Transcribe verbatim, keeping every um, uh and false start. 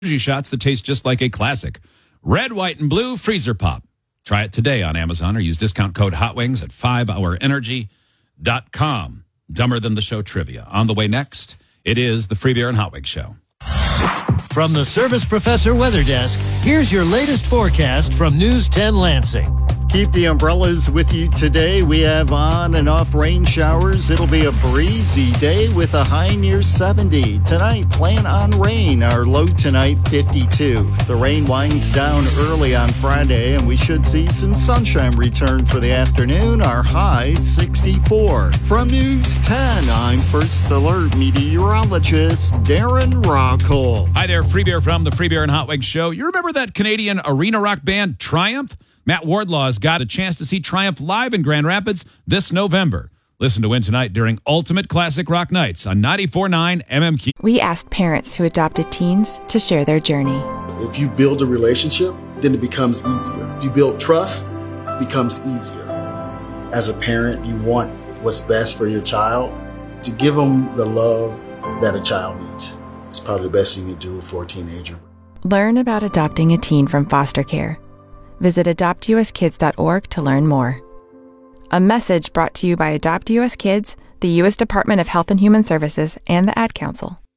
energy shots that taste just like a classic. Red, white, and blue freezer pop. Try it today on Amazon or use discount code HOTWINGS at five hour energy dot com. Dumber Than the Show trivia. On the way next, it is the Free Beer and Hot Wings Show. From the Service Professor Weather Desk, here's your latest forecast from News ten Lansing. Keep the umbrellas with you today. We have on and off rain showers. It'll be a breezy day with a high near seventy. Tonight, plan on rain. Our low tonight, fifty-two. The rain winds down early on Friday, and we should see some sunshine return for the afternoon. Our high, sixty-four. From News ten, I'm First Alert meteorologist Darren Rockall. Hi there, Free Beer from the Free Beer and Hot Wings Show. You remember that Canadian arena rock band Triumph? Matt Wardlaw has got a chance to see Triumph live in Grand Rapids this November. Listen to Win Tonight during Ultimate Classic Rock Nights on ninety-four point nine M M Q. We asked parents who adopted teens to share their journey. If you build a relationship, then it becomes easier. If you build trust, it becomes easier. As a parent, you want what's best for your child. To give them the love that a child needs. It's probably the best thing you do for a teenager. Learn about adopting a teen from foster care. Visit adopt u s kids dot org to learn more. A message brought to you by Adopt U S Kids, the U S Department of Health and Human Services, and the Ad Council.